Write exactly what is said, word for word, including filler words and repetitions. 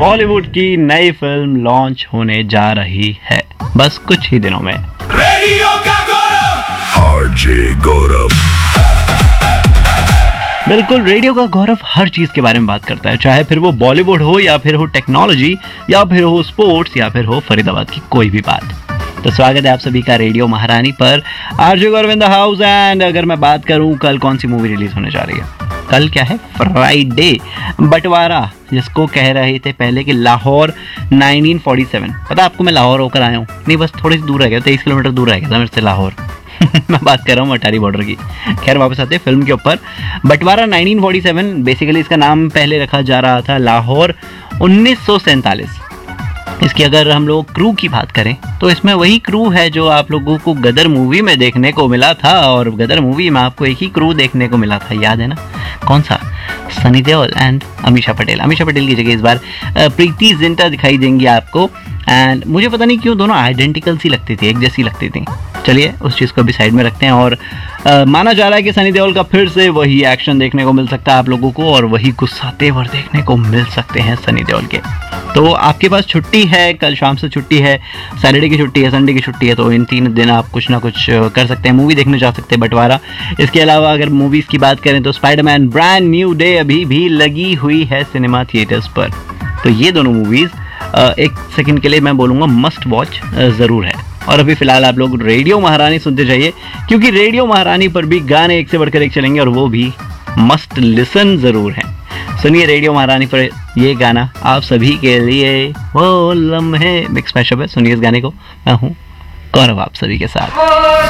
बॉलीवुड की नई film launch होने जा रही है बस कुछ ही दिनों में। रेडियो का गौरव आरजे गौरव। बिल्कुल, रेडियो का गौरव हर चीज के बारे में बात करता है, चाहे फिर वो बॉलीवुड हो या फिर हो टेक्नोलॉजी या फिर हो स्पोर्ट्स या फिर हो फरीदाबाद की कोई भी बात। तो स्वागत है आप सभी का रेडियो महारानी पर, RJ Gaurav in the house. And अगर मैं बात करूं कल कौन सी मूवी रिलीज होने जा रही है, कल क्या है, फ्राइडे, बंटवारा, जिसको कह रहे थे पहले कि लाहौर नाइनटीन फोर्टी सेवन। पता आपको मैं लाहौर होकर आया हूँ, नहीं बस थोड़ी सी दूर रह गया, तेईस किलोमीटर दूर रह गया था मेरे से लाहौर। मैं बात कर रहा हूँ अटारी बॉर्डर की। खैर वापस आते हैं फिल्म के ऊपर। बंटवारा नाइनटीन फोर्टी सेवन, बेसिकली इसका नाम पहले रखा जा रहा था लाहौर उन्नीस सौ सैंतालीस। इसकी अगर हम लोग क्रू की बात करें तो इसमें वही क्रू है जो आप लोगों को गदर मूवी में देखने को मिला था, और गदर मूवी में आपको एक ही क्रू देखने को मिला था, याद है ना, कौन सा, सनी देओल एंड अमीषा पटेल। अमीषा पटेल की जगह इस बार प्रीति जिंटा दिखाई देंगी आपको। एंड मुझे पता नहीं क्यों दोनों आइडेंटिकल सी लगती थी, एक जैसी लगती थी। चलिए उस चीज़ को भी साइड में रखते हैं, और आ, माना जा रहा है कि सनी देओल का फिर से वही एक्शन देखने को मिल सकता है आप लोगों को, और वही गुस्सा तेवर देखने को मिल सकते हैं सनी देओल के। तो आपके पास छुट्टी है, कल शाम से छुट्टी है, सैटरडे की छुट्टी है, संडे की छुट्टी है, तो इन तीन दिन आप कुछ ना कुछ कर सकते हैं, मूवी देखने जा सकते हैं बंटवारा। इसके अलावा अगर मूवीज़ की बात करें तो स्पाइडरमैन ब्रांड न्यू डे अभी भी लगी हुई है सिनेमा थिएटर्स पर। तो ये दोनों मूवीज़ एक सेकंड के लिए मैं बोलूँगा मस्ट वॉच ज़रूर है। और अभी फिलहाल आप लोग रेडियो महारानी सुनते जाइए, क्योंकि रेडियो महारानी पर भी गाने एक से बढ़कर एक चलेंगे और वो भी मस्ट लिसन ज़रूर है। सुनिए रेडियो महारानी पर ये गाना आप सभी के लिए, वो लम्हे मिक्स मैशअप है। सुनिए इस गाने को, मैं हूँ गौरव आप सभी के साथ।